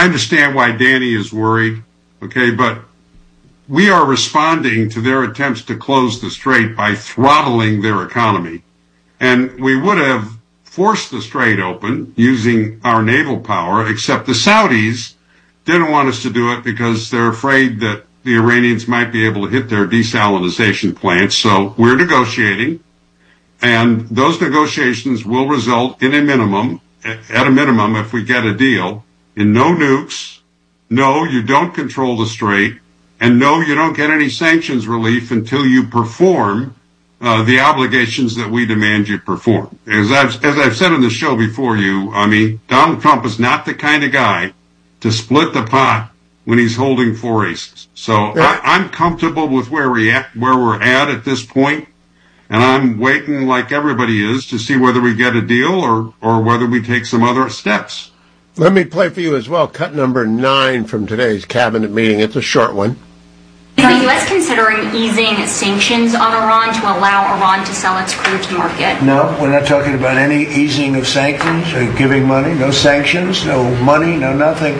I understand why Danny is worried, okay, but we are responding to their attempts to close the strait by throttling their economy. And we would have forced the strait open using our naval power, except the Saudis didn't want us to do it because they're afraid that the Iranians might be able to hit their desalinization plants. So we're negotiating, and those negotiations will result in at a minimum, if we get a deal, in no nukes, no, you don't control the strait, and no, you don't get any sanctions relief until you perform the obligations that we demand you perform. As I've said on the show before Donald Trump is not the kind of guy to split the pot when he's holding four aces. So I'm comfortable with where we're at this point, and I'm waiting like everybody is to see whether we get a deal or whether we take some other steps. Let me play for you as well cut number 9 from today's cabinet meeting. It's a short one. Is the U.S. considering easing sanctions on Iran to allow Iran to sell its crude to market? No, we're not talking about any easing of sanctions or giving money. No sanctions, no money, no nothing.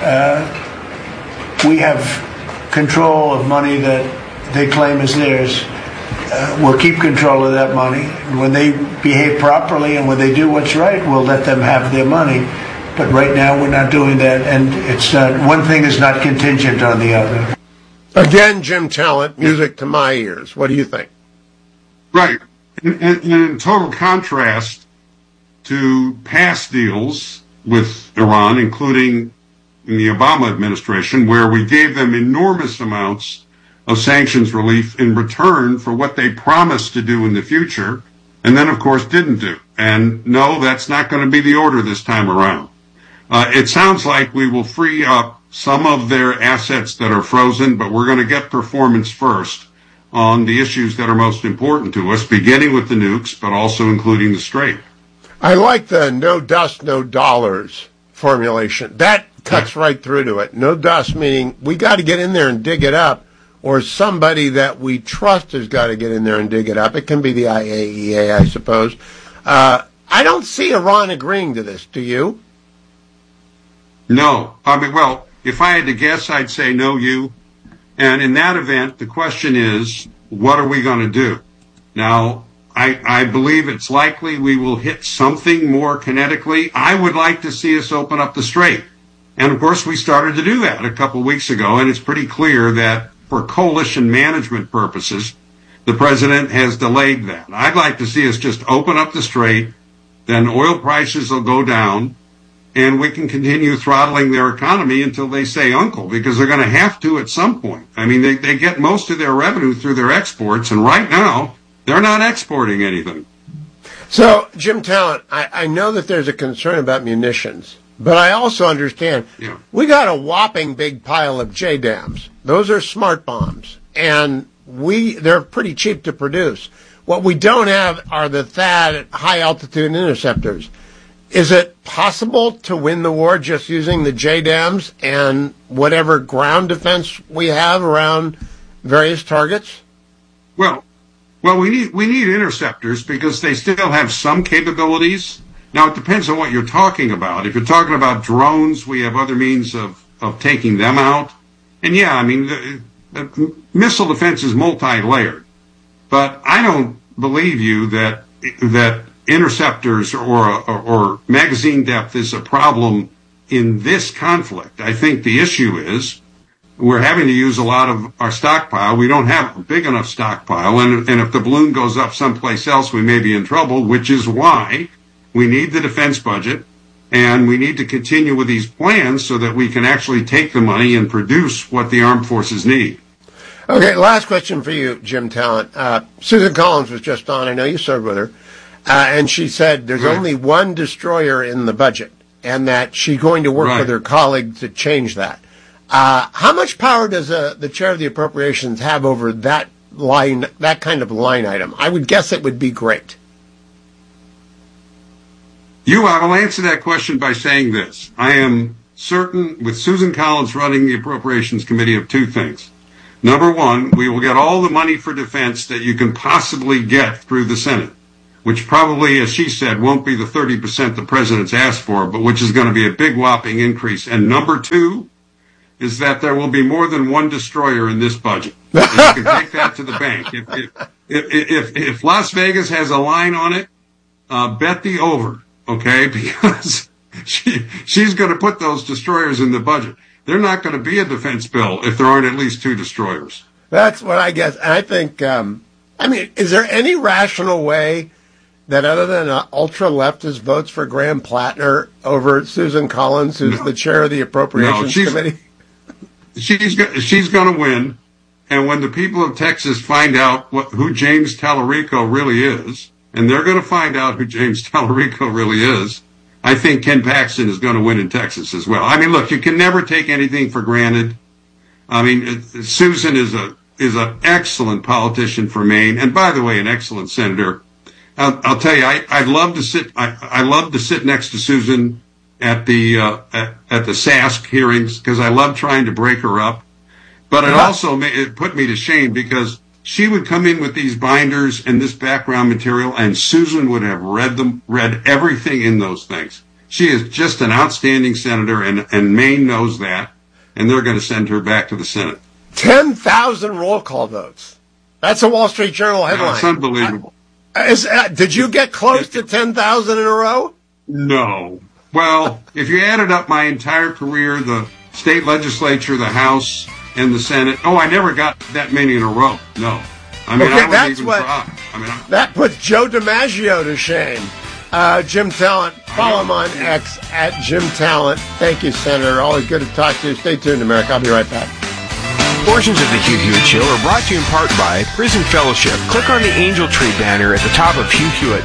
We have control of money that they claim is theirs. We'll keep control of that money. When they behave properly and when they do what's right, we'll let them have their money. But right now we're not doing that, and it's not, one thing is not contingent on the other. Again, Jim Talent, music to my ears. What do you think? Right. In total contrast to past deals with Iran, including in the Obama administration, where we gave them enormous amounts of sanctions relief in return for what they promised to do in the future, and then, of course, didn't do. And no, that's not going to be the order this time around. It sounds like we will free up some of their assets that are frozen, but we're going to get performance first on the issues that are most important to us, beginning with the nukes, but also including the strait. I like the no dust, no dollars formulation. That cuts right through to it. No dust, meaning we got to get in there and dig it up, or somebody that we trust has got to get in there and dig it up. It can be the IAEA, I suppose. I don't see Iran agreeing to this. Do you? No. Well, if I had to guess, I'd say no, you. And in that event, the question is, what are we going to do? Now, I believe it's likely we will hit something more kinetically. I would like to see us open up the strait. And, of course, we started to do that a couple of weeks ago, and it's pretty clear that for coalition management purposes, the president has delayed that. I'd like to see us just open up the strait, then oil prices will go down, and we can continue throttling their economy until they say uncle, because they're going to have to at some point. I mean, they get most of their revenue through their exports, and right now, they're not exporting anything. So, Jim Talent, I know that there's a concern about munitions, but I also understand we got a whopping big pile of JDAMs. Those are smart bombs, and they're pretty cheap to produce. What we don't have are the THAAD high-altitude interceptors. Is it possible to win the war just using the JDAMs and whatever ground defense we have around various targets? Well, we need interceptors because they still have some capabilities. Now, it depends on what you're talking about. If you're talking about drones, we have other means of taking them out. And yeah, I mean, the missile defense is multi-layered. But I don't believe you that interceptors or magazine depth is a problem in this conflict. I think the issue is we're having to use a lot of our stockpile. We don't have a big enough stockpile, and if the balloon goes up someplace else, we may be in trouble, which is why we need the defense budget, and we need to continue with these plans so that we can actually take the money and produce what the armed forces need. Okay, last question for you, Jim Talent. Susan Collins was just on. I know you served with her. And she said there's only one destroyer in the budget, and that she's going to work with her colleagues to change that. How much power does the chair of the appropriations have over that kind of line item? I would guess it would be great. I will answer that question by saying this. I am certain, with Susan Collins running the Appropriations Committee, of two things. Number one, we will get all the money for defense that you can possibly get through the Senate. which probably, as she said, won't be the 30% the president's asked for, but which is going to be a big whopping increase. And number 2 is that there will be more than one destroyer in this budget. And you can take that to the bank. If Las Vegas has a line on it, bet the over, okay? Because she's going to put those destroyers in the budget. They're not going to be a defense bill if there aren't at least 2 destroyers. That's what I guess. I think, is there any rational way that other than ultra-leftist votes for Graham Plattner over Susan Collins, who's the chair of the Appropriations Committee? She's going to win. And when the people of Texas find out who James Tallarico really is, and they're going to find out who James Tallarico really is, I think Ken Paxton is going to win in Texas as well. I mean, look, you can never take anything for granted. I mean, Susan is an excellent politician for Maine, and by the way, an excellent senator. I'll tell you, I love to sit next to Susan at the SASC hearings because I love trying to break her up. But it put me to shame because she would come in with these binders and this background material, and Susan would have read everything in those things. She is just an outstanding senator, and Maine knows that, and they're going to send her back to the Senate. 10,000 roll call votes. That's a Wall Street Journal headline. That's unbelievable. Did you get close to 10,000 in a row? No. Well, if you added up my entire career, the state legislature, the House, and the Senate, I never got that many in a row. No. I mean, I wouldn't even try. That puts Joe DiMaggio to shame. Jim Talent, follow him on X at Jim Talent. Thank you, Senator. Always good to talk to you. Stay tuned, America. I'll be right back. Portions of the Hugh Hewitt Show are brought to you in part by Prison Fellowship. Click on the Angel Tree banner at the top of Hugh Hewitt.